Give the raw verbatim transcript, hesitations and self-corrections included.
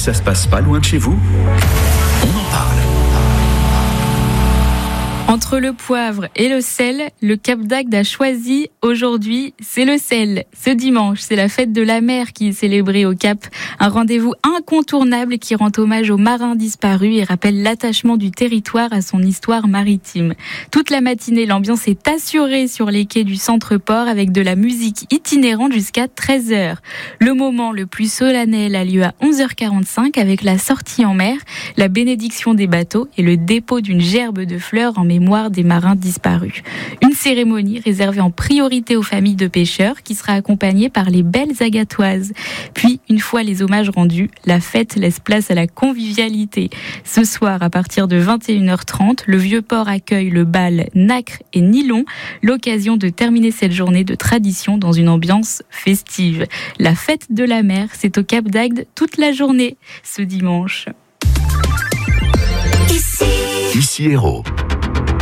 ça se passe pas loin de chez vous? On en parle. Entre le poivre et le sel, le Cap d'Agde a choisi aujourd'hui, c'est le sel. Ce dimanche, c'est la fête de la mer qui est célébrée au Cap. Un rendez-vous incontournable qui rend hommage aux marins disparus et rappelle l'attachement du territoire à son histoire maritime. Toute la matinée, l'ambiance est assurée sur les quais du centre-port avec de la musique itinérante jusqu'à treize heures. Le moment le plus solennel a lieu à onze heures quarante-cinq avec la sortie en mer, la bénédiction des bateaux et le dépôt d'une gerbe de fleurs en mémoire des marins disparus. Une cérémonie réservée en priorité aux familles de pêcheurs qui sera accompagnée par les belles agatoises. Puis, une fois les hommages rendus, la fête laisse place à la convivialité. Ce soir, à partir de vingt et une heures trente, le Vieux-Port accueille le bal Nacre et Nylon, l'occasion de terminer cette journée de tradition dans une ambiance festive. La fête de la mer, c'est au Cap d'Agde toute la journée, ce dimanche. Ici Hérault.